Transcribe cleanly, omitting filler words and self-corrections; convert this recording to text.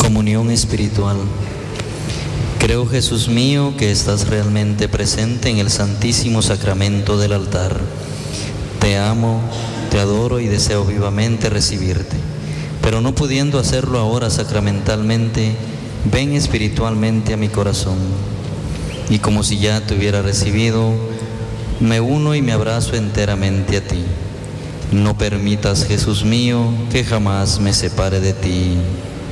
Comunión espiritual. Creo, Jesús mío, que estás realmente presente en el Santísimo Sacramento del altar. Te amo, te adoro y deseo vivamente recibirte. Pero no pudiendo hacerlo ahora sacramentalmente, ven espiritualmente a mi corazón. Y como si ya te hubiera recibido, me uno y me abrazo enteramente a ti. No permitas, Jesús mío, que jamás me separe de ti.